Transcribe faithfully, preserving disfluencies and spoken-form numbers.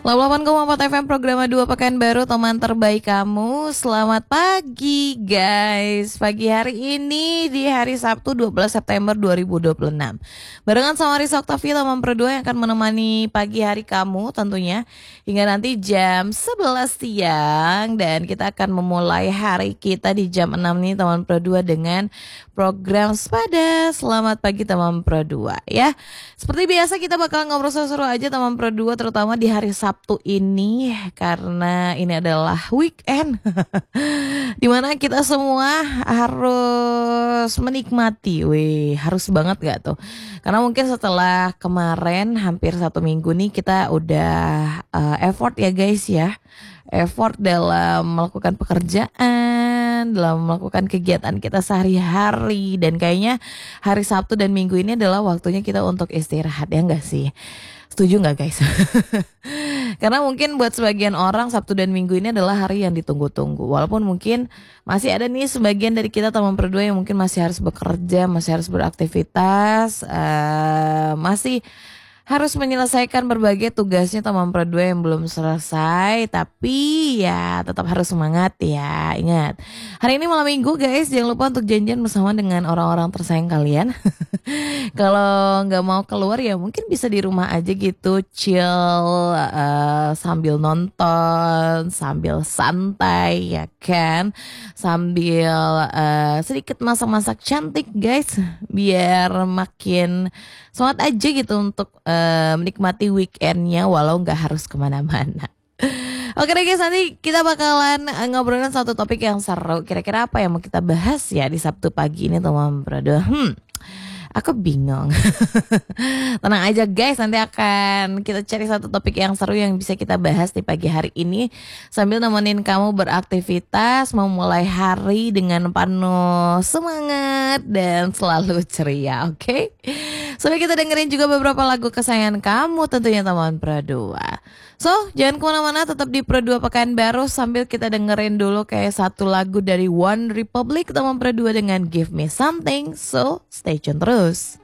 delapan puluh delapan koma empat F M program dua Pekanbaru, teman terbaik kamu. Selamat pagi guys. Pagi hari ini di hari Sabtu dua belas September dua ribu dua puluh enam. Barengan sama Risa Octavia teman berdua yang akan menemani pagi hari kamu tentunya hingga nanti jam sebelas siang. Dan kita akan memulai hari kita di jam enam nih teman berdua dengan program Sepada. Selamat pagi teman berdua ya. Seperti biasa kita bakal ngobrol seru-seru aja teman berdua, terutama di hari Sabtu ini karena ini adalah weekend dimana kita semua harus menikmati. Wih, harus banget gak tuh? Karena mungkin setelah kemarin hampir satu minggu nih kita udah uh, effort ya guys ya, effort dalam melakukan pekerjaan, dalam melakukan kegiatan kita sehari-hari. Dan kayaknya hari Sabtu dan Minggu ini adalah waktunya kita untuk istirahat, ya gak sih? Setuju gak guys? Karena mungkin buat sebagian orang Sabtu dan Minggu ini adalah hari yang ditunggu-tunggu. Walaupun mungkin masih ada nih sebagian dari kita teman berdua yang mungkin masih harus bekerja, masih harus beraktivitas, uh, masih harus menyelesaikan berbagai tugasnya teman berdua yang belum selesai. Tapi ya tetap harus semangat ya. Ingat, hari ini malam minggu guys, jangan lupa untuk janjian bersama dengan orang-orang tersayang kalian. Kalau nggak mau keluar ya mungkin bisa di rumah aja gitu, chill uh, sambil nonton, sambil santai ya kan, sambil uh, sedikit masak-masak cantik guys, biar makin semangat aja gitu untuk uh, menikmati weekendnya walau nggak harus kemana-mana. Oke deh guys, nanti kita bakalan ngobrolin satu topik yang seru. Kira-kira apa yang mau kita bahas ya di Sabtu pagi ini teman berdua? Hmm, aku bingung. Tenang aja guys, nanti akan kita cari satu topik yang seru yang bisa kita bahas di pagi hari ini sambil nemenin kamu beraktivitas memulai hari dengan penuh semangat dan selalu ceria, oke? Okay? Sampai kita dengerin juga beberapa lagu kesayangan kamu tentunya teman berdua. So, jangan kemana-mana, tetap di Pro dua Pekanbaru sambil kita dengerin dulu kayak satu lagu dari One Republic teman berdua dengan Give Me Something. So, stay tune terus.